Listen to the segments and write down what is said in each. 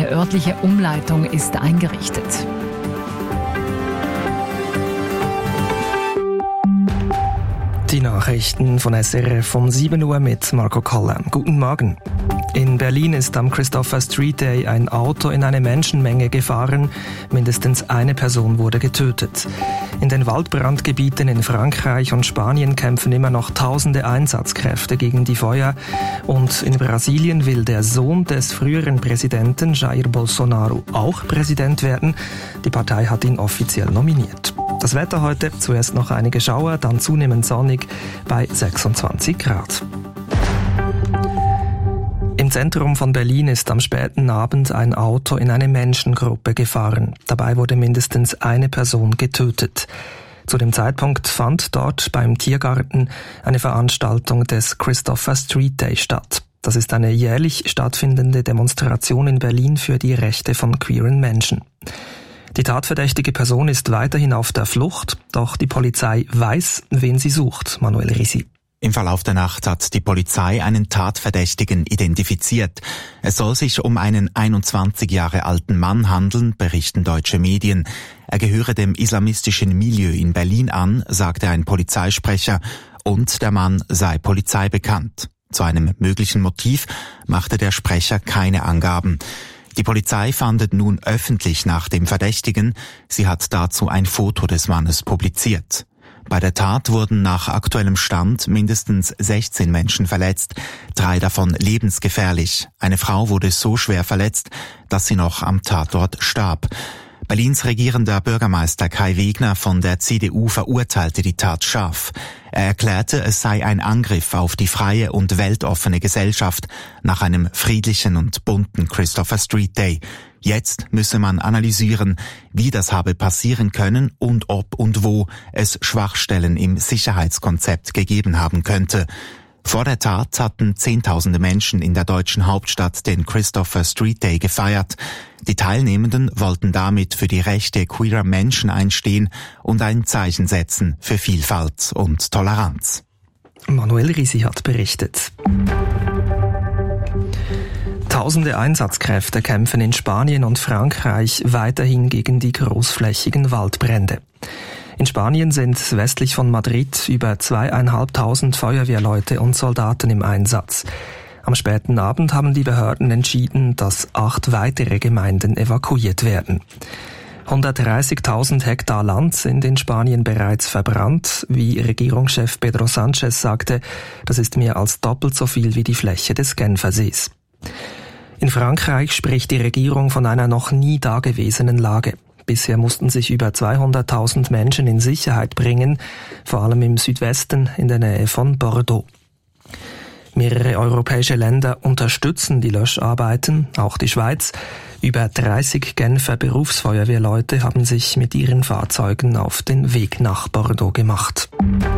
Eine örtliche Umleitung ist eingerichtet. Die Nachrichten von SRF um 7 Uhr mit Marco Koller. Guten Morgen. In Berlin ist am Christopher Street Day ein Auto in eine Menschenmenge gefahren. Mindestens eine Person wurde getötet. In den Waldbrandgebieten in Frankreich und Spanien kämpfen immer noch tausende Einsatzkräfte gegen die Feuer. Und in Brasilien will der Sohn des früheren Präsidenten Jair Bolsonaro auch Präsident werden. Die Partei hat ihn offiziell nominiert. Das Wetter heute, zuerst noch einige Schauer, dann zunehmend sonnig bei 26 Grad. Im Zentrum von Berlin ist am späten Abend ein Auto in eine Menschengruppe gefahren. Dabei wurde mindestens eine Person getötet. Zu dem Zeitpunkt fand dort beim Tiergarten eine Veranstaltung des Christopher Street Day statt. Das ist eine jährlich stattfindende Demonstration in Berlin für die Rechte von queeren Menschen. Die tatverdächtige Person ist weiterhin auf der Flucht, doch die Polizei weiß, wen sie sucht. Manuel Risi. Im Verlauf der Nacht hat die Polizei einen Tatverdächtigen identifiziert. Es soll sich um einen 21 Jahre alten Mann handeln, berichten deutsche Medien. Er gehöre dem islamistischen Milieu in Berlin an, sagte ein Polizeisprecher, und der Mann sei polizeibekannt. Zu einem möglichen Motiv machte der Sprecher keine Angaben. Die Polizei fahndet nun öffentlich nach dem Verdächtigen. Sie hat dazu ein Foto des Mannes publiziert. Bei der Tat wurden nach aktuellem Stand mindestens 16 Menschen verletzt, 3 davon lebensgefährlich. Eine Frau wurde so schwer verletzt, dass sie noch am Tatort starb. Berlins regierender Bürgermeister Kai Wegner von der CDU verurteilte die Tat scharf. Er erklärte, es sei ein Angriff auf die freie und weltoffene Gesellschaft nach einem friedlichen und bunten Christopher Street Day. Jetzt müsse man analysieren, wie das habe passieren können und ob und wo es Schwachstellen im Sicherheitskonzept gegeben haben könnte. Vor der Tat hatten Zehntausende Menschen in der deutschen Hauptstadt den Christopher Street Day gefeiert. Die Teilnehmenden wollten damit für die Rechte queerer Menschen einstehen und ein Zeichen setzen für Vielfalt und Toleranz. Manuel Risi hat berichtet. Tausende Einsatzkräfte kämpfen in Spanien und Frankreich weiterhin gegen die großflächigen Waldbrände. In Spanien sind westlich von Madrid über 2.500 Feuerwehrleute und Soldaten im Einsatz. Am späten Abend haben die Behörden entschieden, dass 8 weitere Gemeinden evakuiert werden. 130.000 Hektar Land sind in Spanien bereits verbrannt. Wie Regierungschef Pedro Sánchez sagte, das ist mehr als doppelt so viel wie die Fläche des Genfersees. In Frankreich spricht die Regierung von einer noch nie dagewesenen Lage. Bisher mussten sich über 200.000 Menschen in Sicherheit bringen, vor allem im Südwesten in der Nähe von Bordeaux. Mehrere europäische Länder unterstützen die Löscharbeiten, auch die Schweiz. Über 30 Genfer Berufsfeuerwehrleute haben sich mit ihren Fahrzeugen auf den Weg nach Bordeaux gemacht.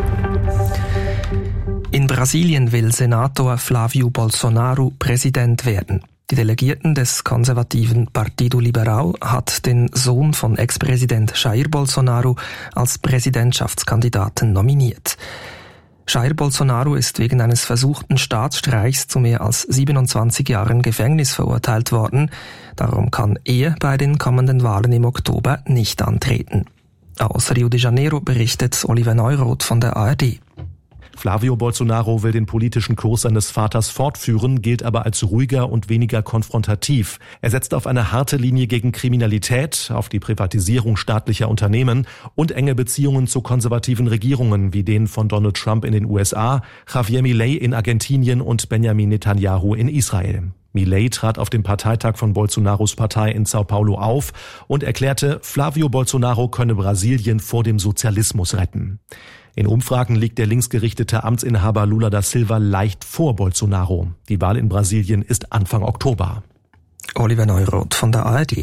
In Brasilien will Senator Flávio Bolsonaro Präsident werden. Die Delegierten des konservativen Partido Liberal hat den Sohn von Ex-Präsident Jair Bolsonaro als Präsidentschaftskandidaten nominiert. Jair Bolsonaro ist wegen eines versuchten Staatsstreichs zu mehr als 27 Jahren Gefängnis verurteilt worden. Darum kann er bei den kommenden Wahlen im Oktober nicht antreten. Aus Rio de Janeiro berichtet Oliver Neuroth von der ARD. Flávio Bolsonaro will den politischen Kurs seines Vaters fortführen, gilt aber als ruhiger und weniger konfrontativ. Er setzt auf eine harte Linie gegen Kriminalität, auf die Privatisierung staatlicher Unternehmen und enge Beziehungen zu konservativen Regierungen wie denen von Donald Trump in den USA, Javier Milei in Argentinien und Benjamin Netanyahu in Israel. Milei trat auf dem Parteitag von Bolsonaros Partei in Sao Paulo auf und erklärte, Flávio Bolsonaro könne Brasilien vor dem Sozialismus retten. In Umfragen liegt der linksgerichtete Amtsinhaber Lula da Silva leicht vor Bolsonaro. Die Wahl in Brasilien ist Anfang Oktober. Oliver Neuroth von der ARD.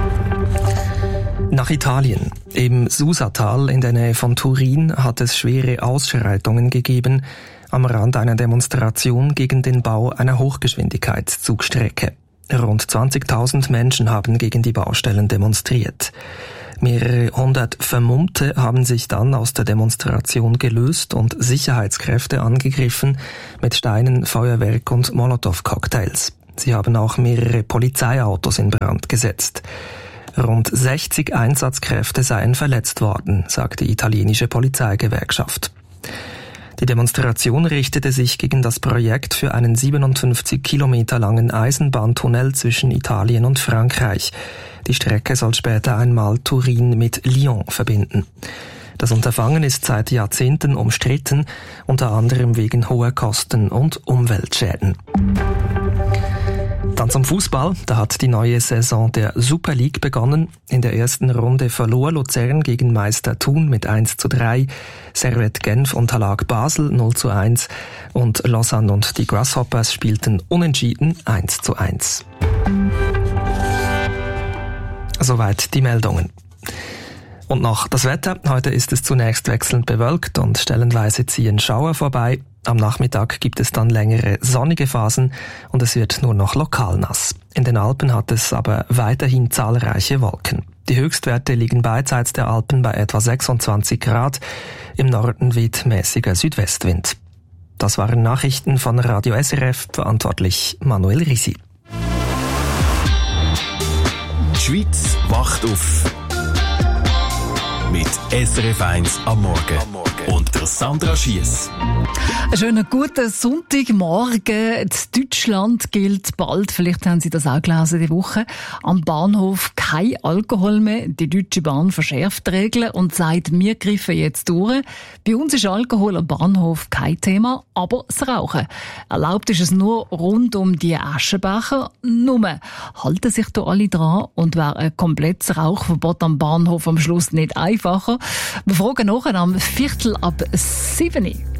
Nach Italien. Im Susatal in der Nähe von Turin hat es schwere Ausschreitungen gegeben am Rand einer Demonstration gegen den Bau einer Hochgeschwindigkeitszugstrecke. Rund 20.000 Menschen haben gegen die Baustellen demonstriert. Mehrere hundert Vermummte haben sich dann aus der Demonstration gelöst und Sicherheitskräfte angegriffen mit Steinen, Feuerwerk und Molotow-Cocktails. Sie haben auch mehrere Polizeiautos in Brand gesetzt. Rund 60 Einsatzkräfte seien verletzt worden, sagt die italienische Polizeigewerkschaft. Die Demonstration richtete sich gegen das Projekt für einen 57 Kilometer langen Eisenbahntunnel zwischen Italien und Frankreich. Die Strecke soll später einmal Turin mit Lyon verbinden. Das Unterfangen ist seit Jahrzehnten umstritten, unter anderem wegen hoher Kosten und Umweltschäden. Dann zum Fußball. Da hat die neue Saison der Super League begonnen. In der ersten Runde verlor Luzern gegen Meister Thun mit 1:3, Servette Genf unterlag Basel 0:1 und Lausanne und die Grasshoppers spielten unentschieden 1:1. Soweit die Meldungen. Und noch das Wetter. Heute ist es zunächst wechselnd bewölkt und stellenweise ziehen Schauer vorbei. Am Nachmittag gibt es dann längere sonnige Phasen und es wird nur noch lokal nass. In den Alpen hat es aber weiterhin zahlreiche Wolken. Die Höchstwerte liegen beidseits der Alpen bei etwa 26 Grad. Im Norden weht mäßiger Südwestwind. Das waren Nachrichten von Radio SRF, verantwortlich Manuel Risi. Die Schweiz wacht auf. Mit SRF 1 am Morgen. Und der Sandra Schiess. Einen schönen guten Sonntagmorgen. In Deutschland gilt bald, vielleicht haben Sie das auch gelesen, die Woche, am Bahnhof kein Alkohol mehr. Die Deutsche Bahn verschärft die Regeln und sagt, wir greifen jetzt durch. Bei uns ist Alkohol am Bahnhof kein Thema, aber das Rauchen. Erlaubt ist es nur rund um die Aschenbecher. Nur halten sich da alle dran und wäre ein komplettes Rauchverbot am Bahnhof am Schluss nicht einfacher. Wir fragen nachher am 6:45.